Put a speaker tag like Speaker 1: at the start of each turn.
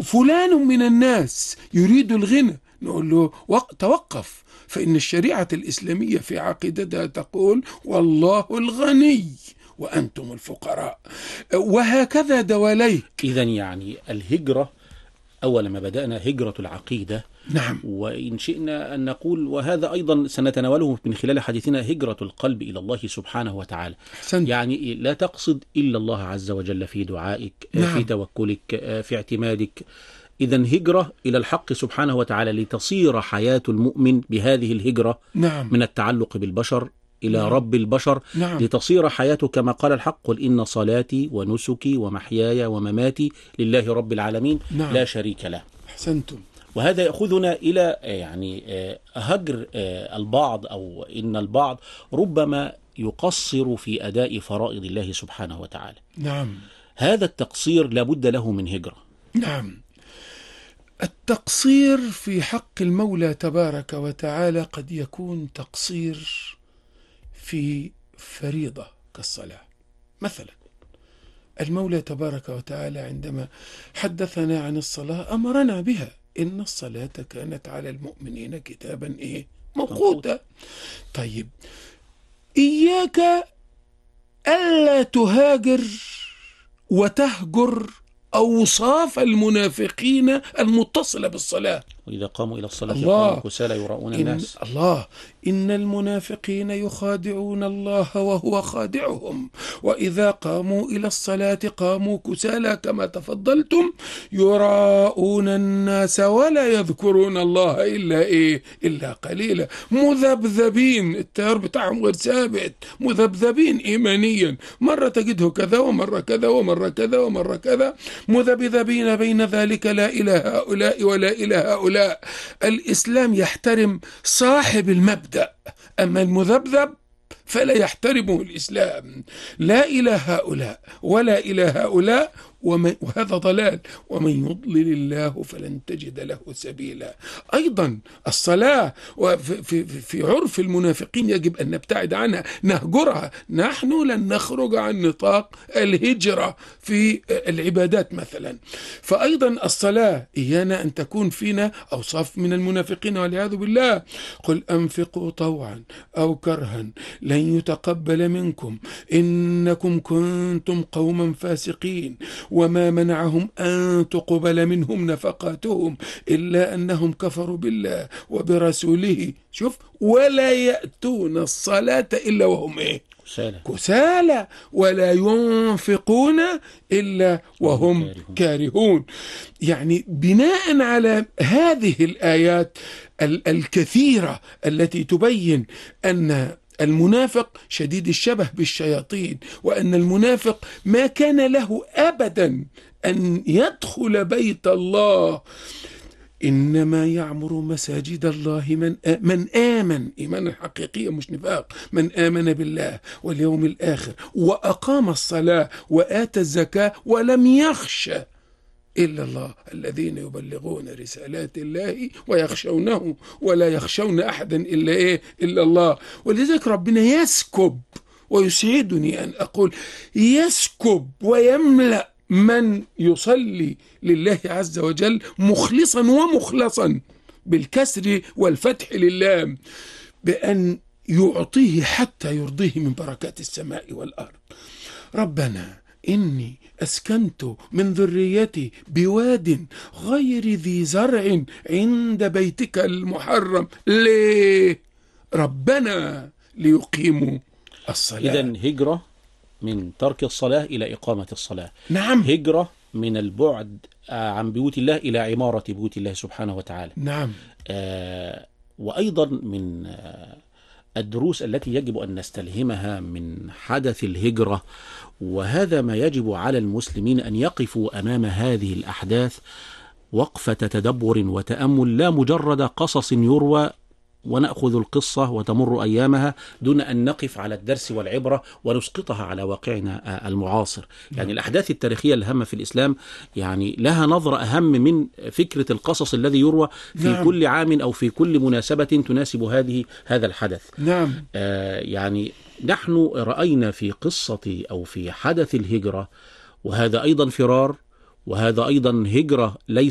Speaker 1: فلان من الناس يريد الغنى، نقول له توقف، فإن الشريعة الإسلامية في عقيدتها تقول والله الغني وأنتم الفقراء، وهكذا دواليك.
Speaker 2: إذن يعني الهجرة أول ما بدأنا هجرة العقيدة.
Speaker 1: نعم.
Speaker 2: وإن شئنا أن نقول، وهذا أيضا سنتناوله من خلال حديثنا، هجرة القلب إلى الله سبحانه وتعالى.
Speaker 1: أحسنت.
Speaker 2: يعني لا تقصد إلا الله عز وجل في دعائك،
Speaker 1: نعم.
Speaker 2: في توكلك، في اعتمادك. إذن هجرة إلى الحق سبحانه وتعالى لتصير حياة المؤمن بهذه الهجرة.
Speaker 1: نعم.
Speaker 2: من التعلق بالبشر إلى
Speaker 1: نعم.
Speaker 2: رب البشر.
Speaker 1: نعم.
Speaker 2: لتصير حياته كما قال الحق: قل إن صلاتي ونسكي ومحياي ومماتي لله رب العالمين.
Speaker 1: نعم.
Speaker 2: لا شريك له.
Speaker 1: أحسنتم.
Speaker 2: وهذا يأخذنا إلى يعني هجر البعض، أو إن البعض ربما يقصر في أداء فرائض الله سبحانه وتعالى.
Speaker 1: نعم.
Speaker 2: هذا التقصير لابد له من هجرة.
Speaker 1: نعم. التقصير في حق المولى تبارك وتعالى قد يكون تقصير في فريضة كالصلاة مثلا. المولى تبارك وتعالى عندما حدثنا عن الصلاة أمرنا بها: إن الصلاة كانت على المؤمنين كتابا موقوتا. طيب، إياك ألا تهاجر وتهجر أوصاف المنافقين المتصلة بالصلاة.
Speaker 2: وإذا قاموا إلى الصلاة قاموا كسالى يراؤون الناس.
Speaker 1: إن المنافقين يخادعون الله وهو خادعهم، وإذا قاموا إلى الصلاة قاموا كسالى كما تفضلتم يراؤون الناس ولا يذكرون الله إلا قليلا، مذبذبين، التيار بتاعهم غير ثابت، مذبذبين إيمانيا، مرة تجده كذا ومرة كذا ومرة كذا ومرة كذا، مذبذبين بين ذلك، لا إلى هؤلاء ولا إلى هؤلاء. الإسلام يحترم صاحب المبدأ، أما المذبذب فلا يحترمه الإسلام. لا إلى هؤلاء ولا إلى هؤلاء، وهذا ضلال، ومن يضلل الله فلن تجد له سبيلا. أيضا الصلاة في عرف المنافقين يجب أن نبتعد عنها، نهجرها. نحن لن نخرج عن نطاق الهجرة في العبادات مثلا. فأيضا الصلاة إيانا أن تكون فينا أوصاف من المنافقين والعياذ بالله: قل أنفقوا طوعا أو كرها لن يتقبل منكم إنكم كنتم قوما فاسقين وما منعهم أن تقبل منهم نفقاتهم إلا أنهم كفروا بالله وبرسوله. شوف، ولا يأتون الصلاة إلا وهم كسالى ولا ينفقون إلا وهم كارهون. يعني بناء على هذه الآيات الكثيرة التي تبين أن المنافق شديد الشبه بالشياطين، وأن المنافق ما كان له أبدا أن يدخل بيت الله، إنما يعمر مساجد الله من آمن إيمانا حقيقيا مش نفاق، من آمن بالله واليوم الآخر وأقام الصلاة وآتى الزكاة ولم يخشى إلا الله، الذين يبلغون رسالات الله ويخشونه ولا يخشون أحدا إلا الله. ولذلك ربنا يسكب، ويسعدني أن أقول يسكب ويملأ من يصلي لله عز وجل مخلصا ومخلصا بالكسر والفتح لله، بأن يعطيه حتى يرضيه من بركات السماء والأرض. ربنا إني أسكنت من ذريتي بواد غير ذي زرع عند بيتك المحرم. ليه؟ ربنا ليقيموا الصلاة.
Speaker 2: إذن هجرة من ترك الصلاة إلى إقامة الصلاة.
Speaker 1: نعم.
Speaker 2: هجرة من البعد عن بيوت الله إلى عمارة بيوت الله سبحانه وتعالى.
Speaker 1: نعم.
Speaker 2: وأيضا من الدروس التي يجب أن نستلهمها من حدث الهجرة، وهذا ما يجب على المسلمين أن يقفوا أمام هذه الأحداث وقفة تدبر وتأمل، لا مجرد قصص يروى ونأخذ القصة وتمر أيامها دون أن نقف على الدرس والعبرة ونسقطها على واقعنا المعاصر. يعني الأحداث التاريخية الهامة في الإسلام يعني لها نظرة أهم من فكرة القصص الذي يروى في كل عام أو في كل مناسبة تناسب هذا الحدث.
Speaker 1: نعم.
Speaker 2: يعني نحن رأينا في قصة أو في حدث الهجرة، وهذا أيضا فرار، وهذا أيضا هجرة ليس